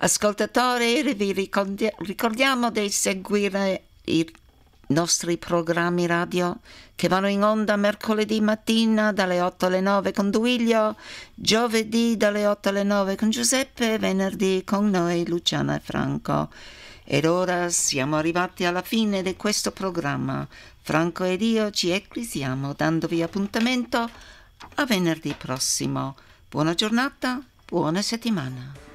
Ascoltatori, vi ricordiamo di seguire i nostri programmi radio che vanno in onda mercoledì mattina dalle 8 alle 9 con Duilio, giovedì dalle 8 alle 9 con Giuseppe e venerdì con noi Luciana e Franco. Ed ora siamo arrivati alla fine di questo programma. Franco ed io ci eclisiamo dandovi appuntamento a venerdì prossimo. Buona giornata, buona settimana.